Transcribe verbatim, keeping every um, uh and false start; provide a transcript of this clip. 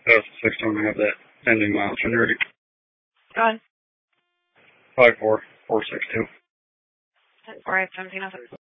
two thousand sixteen, I have that pending mileage ready. Go ahead. Five four four six two. Four eight seventeen.